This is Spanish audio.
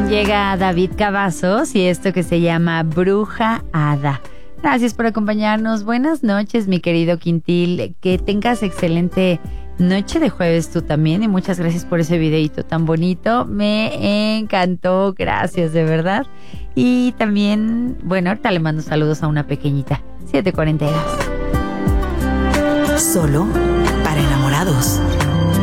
Llega David Cavazos y esto que se llama Bruja Hada. Gracias por acompañarnos. Buenas noches, mi querido Quintil. Que tengas excelente noche de jueves tú también. Y muchas gracias por ese videito tan bonito. Me encantó. Gracias, de verdad. Y también, bueno, ahorita le mando saludos a una pequeñita. 7:42. Solo para enamorados.